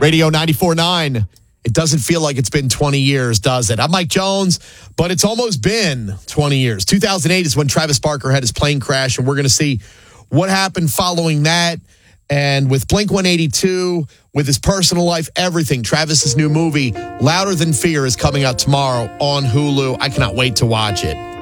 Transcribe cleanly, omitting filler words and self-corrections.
Radio 94.9. It doesn't feel like it's been 20 years, does it? I'm Mike Jones, but it's almost been 20 years. 2008 is when Travis Barker had his plane crash, and we're going to see what happened following that. And with Blink-182, with his personal life, everything, Travis's new movie, Louder Than Fear, is coming out tomorrow on Hulu. I cannot wait to watch it.